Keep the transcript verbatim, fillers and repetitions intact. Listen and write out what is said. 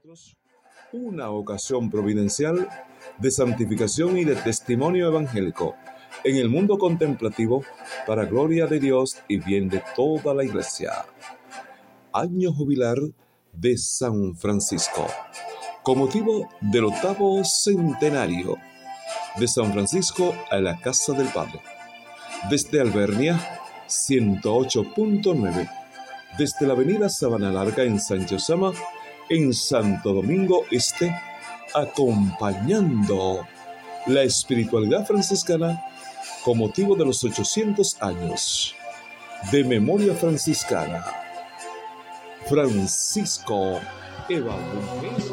nosotros una ocasión providencial de santificación y de testimonio evangélico en el mundo contemplativo para gloria de Dios y bien de toda la Iglesia. Año jubilar de San Francisco, con motivo del octavo centenario de San Francisco a la Casa del Padre. Desde Albernia, ciento ocho punto nueve, desde la avenida Sabana Larga en Sancho Sama, en Santo Domingo Este, acompañando la espiritualidad franciscana con motivo de los ochocientos años de memoria franciscana. Francisco Eva